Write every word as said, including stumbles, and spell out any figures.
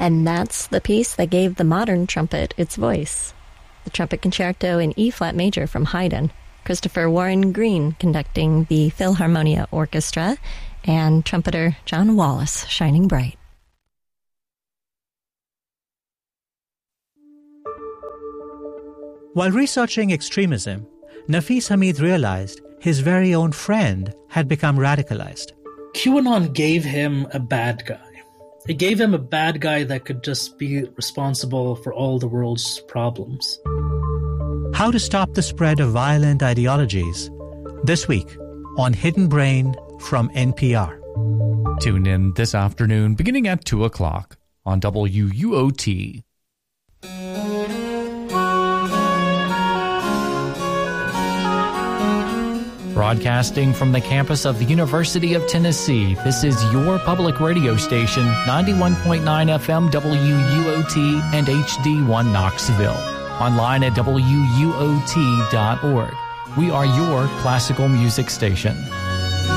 And that's the piece that gave the modern trumpet its voice. The Trumpet Concerto in E-flat major from Haydn, Christopher Warren Green conducting the Philharmonia Orchestra, and trumpeter John Wallace shining bright. While researching extremism, Nafis Hamid realized his very own friend had become radicalized. QAnon gave him a bad guy. It gave him a bad guy that could just be responsible for all the world's problems. How to stop the spread of violent ideologies. This week on Hidden Brain from N P R. Tune in this afternoon beginning at two o'clock on W U O T. Broadcasting from the campus of the University of Tennessee, this is your public radio station, ninety-one point nine F M W U O T and H D one Knoxville. Online at W U O T dot org. We are your classical music station.